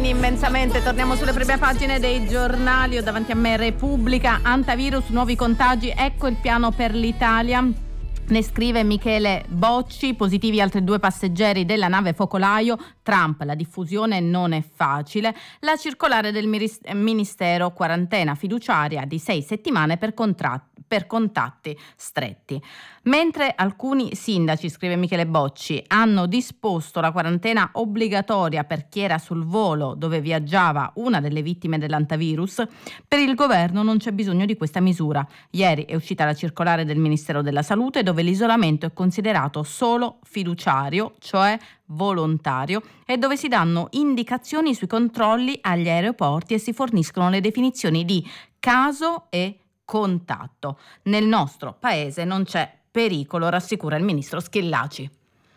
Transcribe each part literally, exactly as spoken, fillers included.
Salvini immensamente. Torniamo sulle prime pagine dei giornali. Ho davanti a me Repubblica, antivirus, nuovi contagi, ecco il piano per l'Italia. Ne scrive Michele Bocci, positivi altri due passeggeri della nave focolaio, Trump, la diffusione non è facile, la circolare del Ministero, quarantena fiduciaria di sei settimane per, contratti, per contatti stretti. Mentre alcuni sindaci, scrive Michele Bocci, hanno disposto la quarantena obbligatoria per chi era sul volo dove viaggiava una delle vittime dell'antivirus, per il governo non c'è bisogno di questa misura. Ieri è uscita la circolare del Ministero della Salute dove l'isolamento è considerato solo fiduciario, cioè volontario, e dove si danno indicazioni sui controlli agli aeroporti e si forniscono le definizioni di caso e contatto. Nel nostro paese non c'è pericolo, rassicura il ministro Schillaci.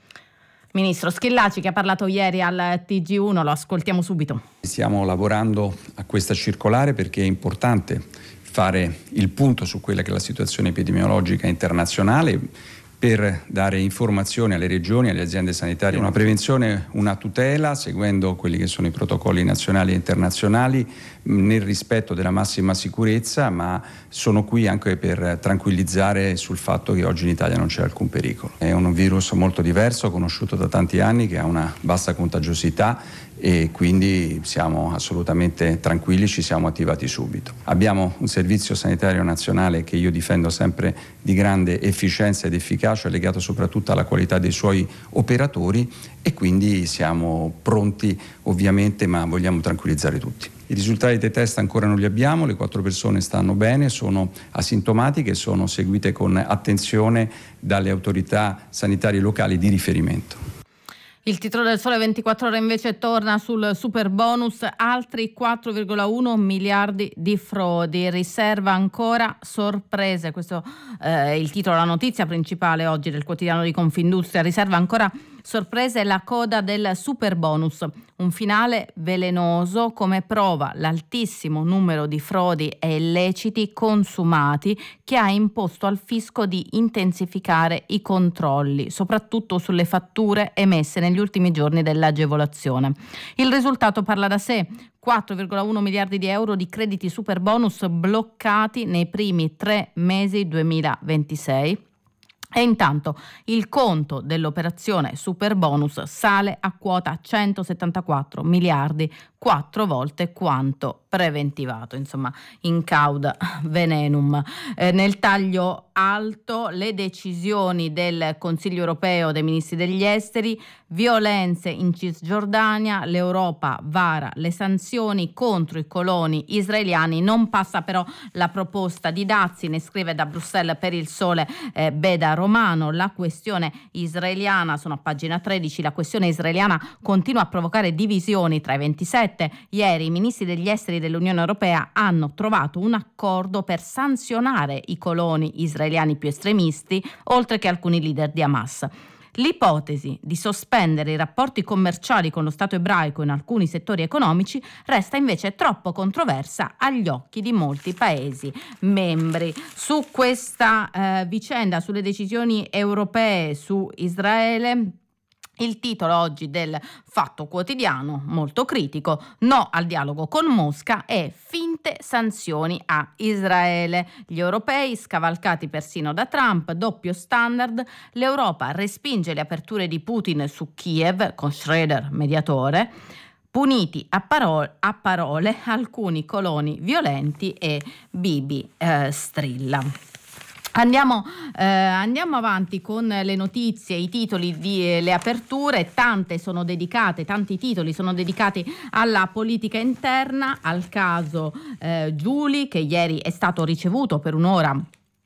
Ministro Schillaci, che ha parlato ieri al T G uno, lo ascoltiamo subito. Stiamo lavorando a questa circolare perché è importante fare il punto su quella che è la situazione epidemiologica internazionale, per dare informazioni alle regioni, alle aziende sanitarie, una prevenzione, una tutela, seguendo quelli che sono i protocolli nazionali e internazionali, nel rispetto della massima sicurezza, ma sono qui anche per tranquillizzare sul fatto che oggi in Italia non c'è alcun pericolo. È un virus molto diverso, conosciuto da tanti anni, che ha una bassa contagiosità e quindi siamo assolutamente tranquilli, ci siamo attivati subito. Abbiamo un servizio sanitario nazionale che io difendo sempre di grande efficienza ed efficacia, legato soprattutto alla qualità dei suoi operatori, e quindi siamo pronti ovviamente, ma vogliamo tranquillizzare tutti. I risultati dei test ancora non li abbiamo, le quattro persone stanno bene, sono asintomatiche e sono seguite con attenzione dalle autorità sanitarie locali di riferimento. Il titolo del Sole ventiquattro Ore invece torna sul super bonus, altri quattro virgola uno miliardi di frodi, riserva ancora sorprese. Questo è eh, il titolo, la notizia principale oggi del quotidiano di Confindustria. Riserva ancora sorprese, la coda del super bonus, un finale velenoso come prova l'altissimo numero di frodi e illeciti consumati che ha imposto al fisco di intensificare i controlli, soprattutto sulle fatture emesse negli ultimi giorni dell'agevolazione. Il risultato parla da sé: quattro virgola uno miliardi di euro di crediti super bonus bloccati nei primi tre mesi duemilaventisei. E intanto il conto dell'operazione super bonus sale a quota centosettantaquattro miliardi, quattro volte quanto preventivato, insomma in cauda venenum. Eh, nel taglio alto le decisioni del Consiglio europeo dei ministri degli esteri, violenze in Cisgiordania, l'Europa vara le sanzioni contro i coloni israeliani, non passa però la proposta di Dazi, ne scrive da Bruxelles per il Sole eh, Beda Romano. La questione israeliana, sono a pagina tredici, la questione israeliana continua a provocare divisioni tra i ventisette. Ieri i ministri degli esteri dell'Unione Europea hanno trovato un accordo per sanzionare i coloni israeliani più estremisti, oltre che alcuni leader di Hamas. L'ipotesi di sospendere i rapporti commerciali con lo Stato ebraico in alcuni settori economici resta invece troppo controversa agli occhi di molti Paesi membri. Su questa eh, vicenda, sulle decisioni europee su Israele, il titolo oggi del Fatto Quotidiano, molto critico: no al dialogo con Mosca e finte sanzioni a Israele. Gli europei scavalcati persino da Trump, doppio standard, l'Europa respinge le aperture di Putin su Kiev, con Schroeder mediatore, puniti a, parole, a parole alcuni coloni violenti e Bibi eh, strilla. Andiamo, eh, andiamo avanti con le notizie, i titoli di eh, le aperture. Tante sono dedicate, tanti titoli sono dedicati alla politica interna, al caso eh, Giuli, che ieri è stato ricevuto per un'ora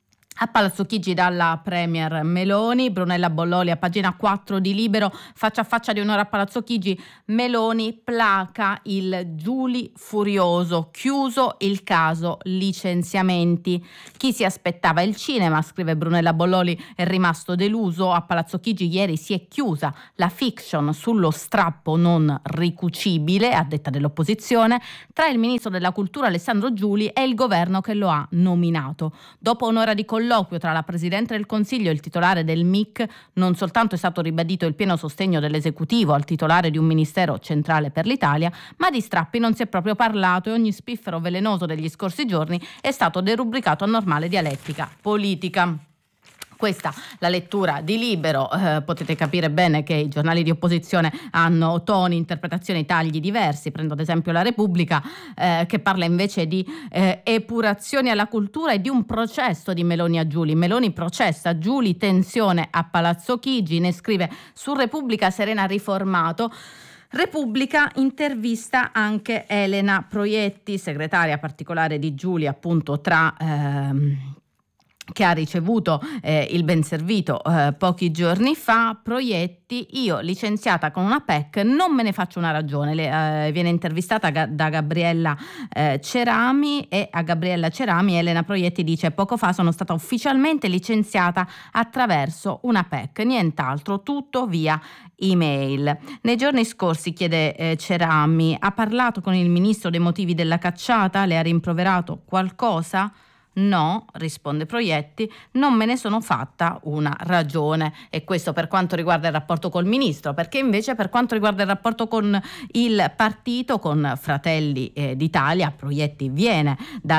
a Palazzo Chigi dalla Premier Meloni. Brunella Bolloli a pagina quattro di Libero, faccia a faccia di un'ora a Palazzo Chigi, Meloni placa il Giuli furioso, chiuso il caso licenziamenti. Chi si aspettava il cinema, scrive Brunella Bolloli, è rimasto deluso. A Palazzo Chigi ieri si è chiusa la fiction sullo strappo non ricucibile, a detta dell'opposizione, tra il ministro della cultura Alessandro Giuli e il governo che lo ha nominato. Dopo un'ora di colloquio colloquio tra la Presidente del Consiglio e il titolare del M I C non soltanto è stato ribadito il pieno sostegno dell'esecutivo al titolare di un ministero centrale per l'Italia, ma di strappi non si è proprio parlato e ogni spiffero velenoso degli scorsi giorni è stato derubricato a normale dialettica politica. Questa la lettura di Libero, eh, potete capire bene che i giornali di opposizione hanno toni, interpretazioni, tagli diversi. Prendo ad esempio La Repubblica, eh, che parla invece di eh, epurazioni alla cultura e di un processo di Meloni a Giuli. Meloni processa Giuli, tensione a Palazzo Chigi, ne scrive su Repubblica Serena Riformato. Repubblica intervista anche Elena Proietti, segretaria particolare di Giuli, appunto tra... Ehm, che ha ricevuto eh, il ben servito eh, pochi giorni fa. Proietti: io licenziata con una P E C non me ne faccio una ragione. Le, eh, viene intervistata ga- da Gabriella eh, Cerami, e a Gabriella Cerami Elena Proietti dice: poco fa sono stata ufficialmente licenziata attraverso una P E C, nient'altro, tutto via email. Nei giorni scorsi, chiede eh, Cerami, ha parlato con il ministro dei motivi della cacciata? Le ha rimproverato qualcosa? No, risponde Proietti, non me ne sono fatta una ragione. E questo per quanto riguarda il rapporto col ministro, perché invece per quanto riguarda il rapporto con il partito, con Fratelli eh, d'Italia, Proietti viene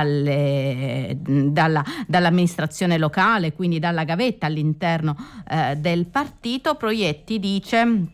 dalle, dalla, dall'amministrazione locale, quindi dalla gavetta all'interno eh, del partito. Proietti dice,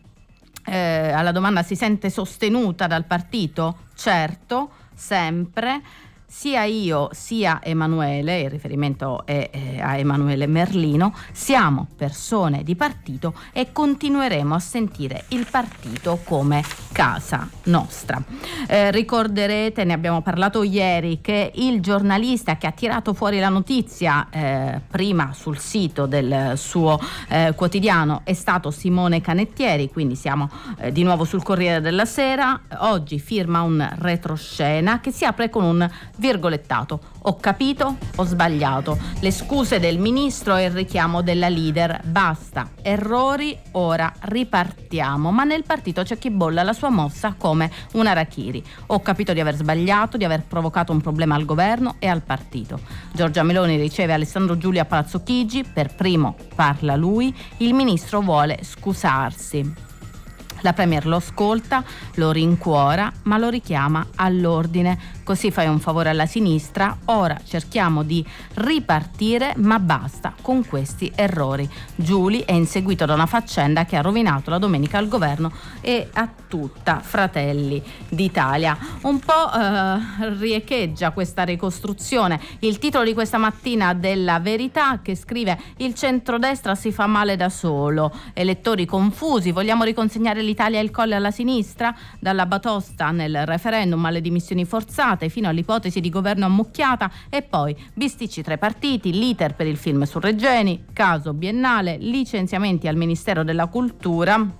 eh, alla domanda: si sente sostenuta dal partito? Certo, sempre. Sia io sia Emanuele, il riferimento è eh, a Emanuele Merlino, siamo persone di partito e continueremo a sentire il partito come casa nostra. Eh, ricorderete, ne abbiamo parlato ieri, che il giornalista che ha tirato fuori la notizia eh, prima sul sito del suo eh, quotidiano è stato Simone Canettieri, quindi siamo eh, di nuovo sul Corriere della Sera. Oggi firma un retroscena che si apre con un virgolettato: ho capito, ho sbagliato, le scuse del ministro e il richiamo della leader, basta, errori, ora ripartiamo. Ma nel partito c'è chi bolla la sua mossa come un harakiri: ho capito di aver sbagliato, di aver provocato un problema al governo e al partito. Giorgia Meloni riceve Alessandro Giuli a Palazzo Chigi, per primo parla lui, il ministro vuole scusarsi. La Premier lo ascolta, lo rincuora, ma lo richiama all'ordine. Così fai un favore alla sinistra, ora cerchiamo di ripartire, ma basta con questi errori. Giuli è inseguito da una faccenda che ha rovinato la domenica al governo e a tutta Fratelli d'Italia. Un po' eh, riecheggia questa ricostruzione il titolo di questa mattina della Verità, che scrive: il centrodestra si fa male da solo, elettori confusi, vogliamo riconsegnare l'Italia e il colle alla sinistra? Dalla batosta nel referendum alle dimissioni forzate fino all'ipotesi di governo ammucchiata, e poi bisticci tra i partiti, l'iter per il film su Regeni, caso biennale, licenziamenti al Ministero della Cultura.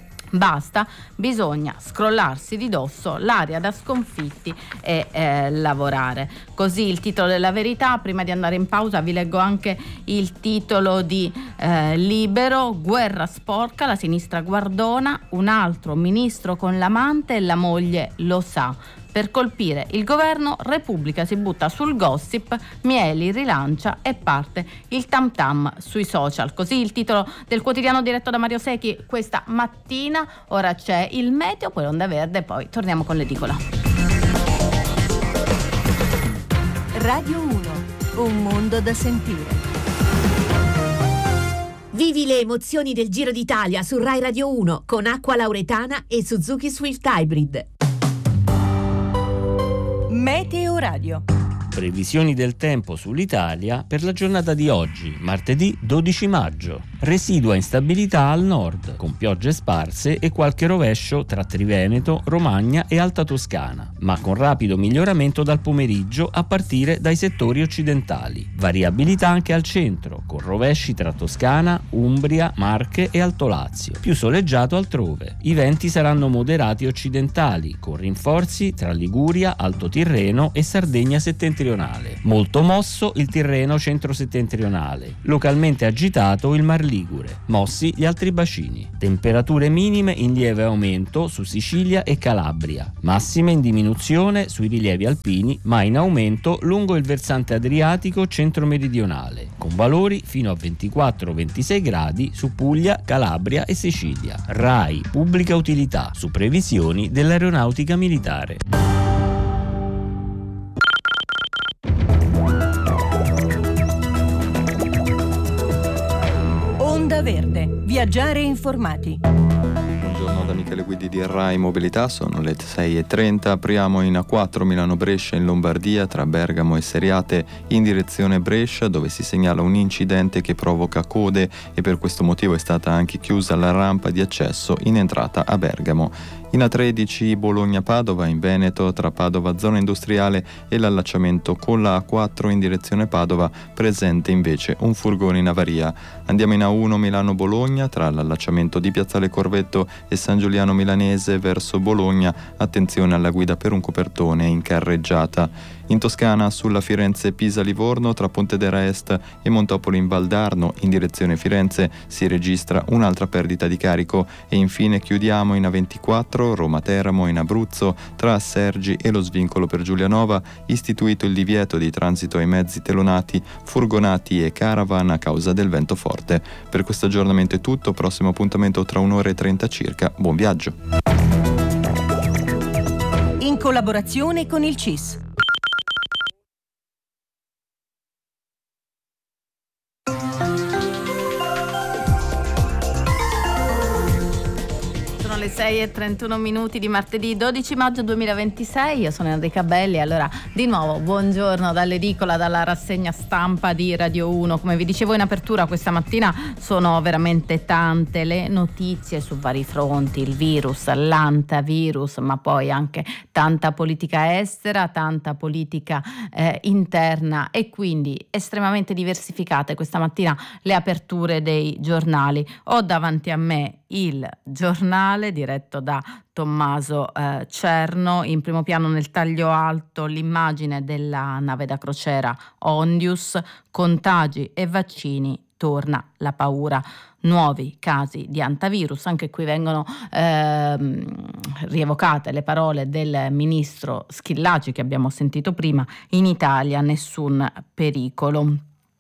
Basta, bisogna scrollarsi di dosso l'aria da sconfitti e eh, lavorare. Così il titolo della Verità. Prima di andare in pausa vi leggo anche il titolo di eh, Libero: guerra sporca, la sinistra guardona, un altro ministro con l'amante e la moglie lo sa. Per colpire il governo, Repubblica si butta sul gossip, Mieli rilancia e parte il tam tam sui social. Così il titolo del quotidiano diretto da Mario Secchi questa mattina. Ora c'è il meteo, poi l'onda verde, poi torniamo con l'edicola. Radio uno, un mondo da sentire. Vivi le emozioni del Giro d'Italia su Rai Radio uno con Acqua Lauretana e Suzuki Swift Hybrid. Meteo Radio. Previsioni del tempo sull'Italia per la giornata di oggi, martedì dodici maggio. Residua instabilità al nord, con piogge sparse e qualche rovescio tra Triveneto, Romagna e Alta Toscana, ma con rapido miglioramento dal pomeriggio a partire dai settori occidentali. Variabilità anche al centro, con rovesci tra Toscana, Umbria, Marche e Alto Lazio. Più soleggiato altrove. I venti saranno moderati occidentali, con rinforzi tra Liguria, Alto Tirreno e Sardegna settentrionale. settentrionale. Molto mosso il Tirreno centro-settentrionale. Localmente agitato il Mar Ligure. Mossi gli altri bacini. Temperature minime in lieve aumento su Sicilia e Calabria. Massime in diminuzione sui rilievi alpini, ma in aumento lungo il versante adriatico centro-meridionale, con valori fino a ventiquattro ventisei gradi su Puglia, Calabria e Sicilia. RAI Pubblica Utilità, su previsioni dell'Aeronautica Militare. Onda Verde. Viaggiare informati. Buongiorno da Michele Guidi di RAI Mobilità, sono le sei e trenta, apriamo in A quattro Milano-Brescia in Lombardia tra Bergamo e Seriate in direzione Brescia, dove si segnala un incidente che provoca code e per questo motivo è stata anche chiusa la rampa di accesso in entrata a Bergamo. In A tredici Bologna-Padova in Veneto tra Padova zona industriale e l'allacciamento con la A quattro in direzione Padova, presente invece un furgone in avaria. Andiamo in A uno Milano-Bologna tra l'allacciamento di Piazzale Corvetto e San Giuliano Milanese verso Bologna, attenzione alla guida per un copertone in carreggiata. In Toscana sulla Firenze-Pisa-Livorno tra Pontedera Est e Montopoli in Valdarno in direzione Firenze si registra un'altra perdita di carico e infine chiudiamo in A ventiquattro Roma-Teramo in Abruzzo tra Assergi e lo svincolo per Giulianova, istituito il divieto di transito ai mezzi telonati, furgonati e caravan a causa del vento forte. Per questo aggiornamento è tutto, prossimo appuntamento tra un'ora e trenta circa. Buon viaggio! In collaborazione con il C I S. Le sei e trentuno minuti di martedì dodici maggio duemilaventisei. Io sono Enrica Belli. Allora, di nuovo buongiorno dall'edicola, dalla rassegna stampa di Radio uno. Come vi dicevo in apertura, questa mattina sono veramente tante le notizie su vari fronti: il virus, l'antivirus, ma poi anche tanta politica estera, tanta politica eh, interna, e quindi estremamente diversificate questa mattina le aperture dei giornali. Ho davanti a me il Giornale diretto da Tommaso eh, Cerno, in primo piano nel taglio alto l'immagine della nave da crociera Ondius, contagi e vaccini, torna la paura, nuovi casi di antivirus. Anche qui vengono ehm, rievocate le parole del ministro Schillaci che abbiamo sentito prima: in Italia nessun pericolo.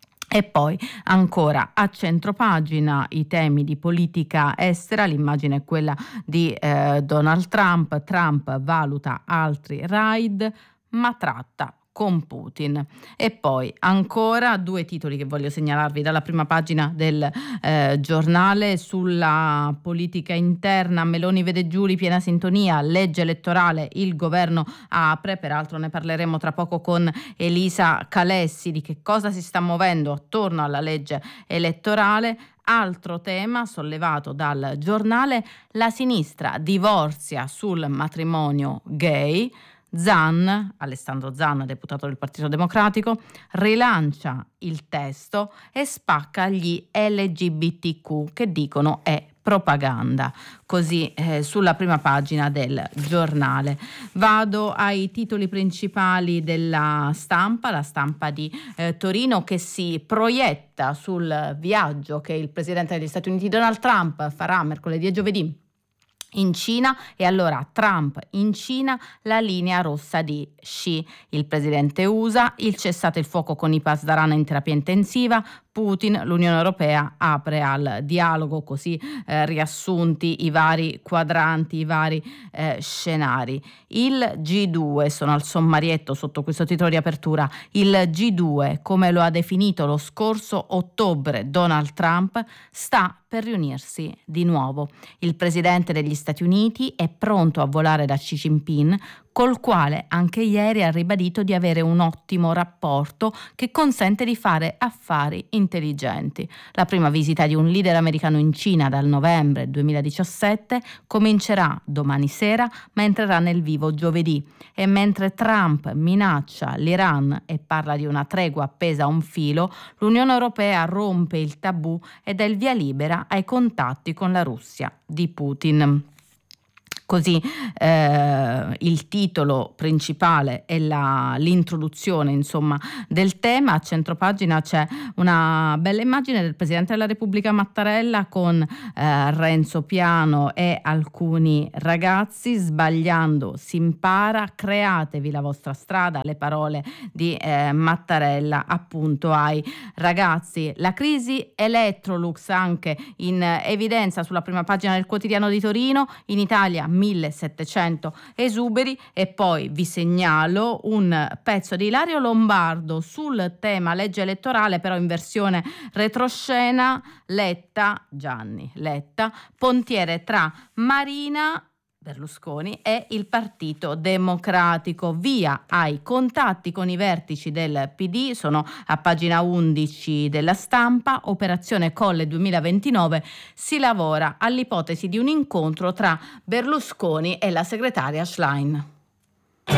E poi ancora a centropagina i temi di politica estera, l'immagine è quella di eh, Donald Trump. Trump valuta altri raid, ma tratta con Putin. E poi ancora due titoli che voglio segnalarvi dalla prima pagina del eh, giornale sulla politica interna. Meloni vede Giuli, piena sintonia, legge elettorale, il governo apre. Peraltro ne parleremo tra poco con Elisa Calessi di che cosa si sta muovendo attorno alla legge elettorale. Altro tema sollevato dal giornale: la sinistra divorzia sul matrimonio gay. Zan, Alessandro Zan, deputato del Partito Democratico, rilancia il testo e spacca gli L G B T Q che dicono è propaganda. Così eh, sulla prima pagina del giornale. Vado ai titoli principali della stampa, la stampa di eh, Torino, che si proietta sul viaggio che il presidente degli Stati Uniti Donald Trump farà mercoledì e giovedì in Cina. E allora Trump in Cina, la linea rossa di Xi, il presidente U S A, il cessate il fuoco con i Pasdaran in terapia intensiva, Putin, l'Unione Europea apre al dialogo, così eh, riassunti i vari quadranti, i vari eh, scenari. Il G due, sono al sommarietto sotto questo titolo di apertura, il G due, come lo ha definito lo scorso ottobre Donald Trump, sta per riunirsi di nuovo. Il presidente degli Stati Uniti è pronto a volare da Xi Jinping, col quale anche ieri ha ribadito di avere un ottimo rapporto che consente di fare affari intelligenti. La prima visita di un leader americano in Cina dal novembre duemiladiciassette comincerà domani sera, ma entrerà nel vivo giovedì. E mentre Trump minaccia l'Iran e parla di una tregua appesa a un filo, l'Unione Europea rompe il tabù e dà il via libera ai contatti con la Russia di Putin. Così eh, il titolo principale e la, l'introduzione insomma del tema. A centropagina c'è una bella immagine del Presidente della Repubblica Mattarella con eh, Renzo Piano e alcuni ragazzi. Sbagliando si impara, createvi la vostra strada, le parole di eh, Mattarella appunto ai ragazzi. La crisi Electrolux anche in evidenza sulla prima pagina del Quotidiano di Torino. In Italia millesettecento esuberi. E poi vi segnalo un pezzo di Ilario Lombardo sul tema legge elettorale, però in versione retroscena. Letta, Gianni Letta, pontiere tra Marina, Berlusconi e il Partito Democratico. Via ai contatti con i vertici del P D, sono a pagina undici della Stampa. Operazione Colle duemilaventinove, si lavora all'ipotesi di un incontro tra Berlusconi e la segretaria Schlein.